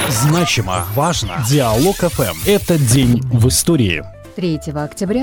Значимо, важно. Диалог ФМ. Это день в истории. 3 октября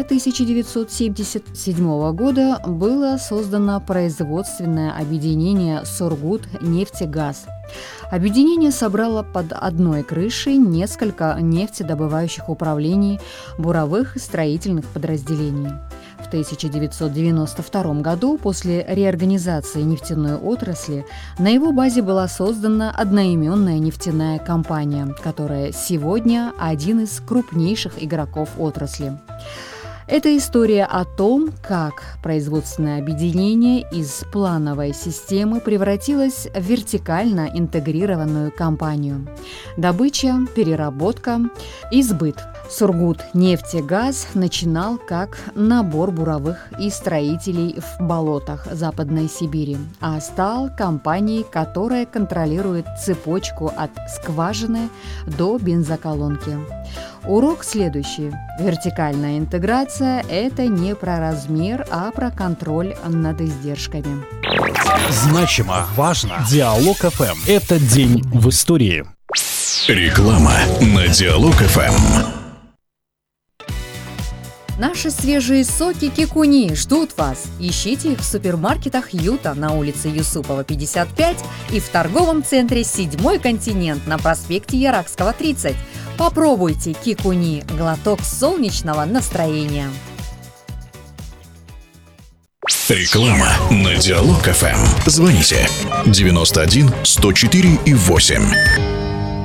1977 года было создано производственное объединение «Сургутнефтегаз». Объединение собрало под одной крышей несколько нефтедобывающих управлений, буровых и строительных подразделений. В 1992 году, после реорганизации нефтяной отрасли, на его базе была создана одноименная нефтяная компания, которая сегодня один из крупнейших игроков отрасли. Это история о том, как производственное объединение из плановой системы превратилось в вертикально интегрированную компанию. Добыча, переработка и сбыт. Сургутнефтегаз начинал как набор буровых и строителей в болотах Западной Сибири, а стал компанией, которая контролирует цепочку от скважины до бензоколонки. Урок следующий. Вертикальная интеграция – это не про размер, а про контроль над издержками. Значимо, важно. Диалог ФМ. Это день в истории. Реклама на Диалог ФМ. Наши свежие соки Кикуни ждут вас. Ищите их в супермаркетах Юта на улице Юсупова, 55 и в торговом центре «Седьмой континент» на проспекте Яракского, 30. Попробуйте Кикуни – глоток солнечного настроения. Реклама на Диалог ФМ. Звоните 91 104 и 8.